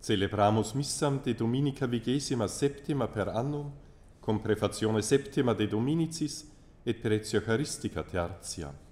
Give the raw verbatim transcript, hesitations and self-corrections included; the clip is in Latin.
Celebramus missam de Dominica vigesima septima per annum, cum prefazione septima de Dominicis et per Eucharistica tertia.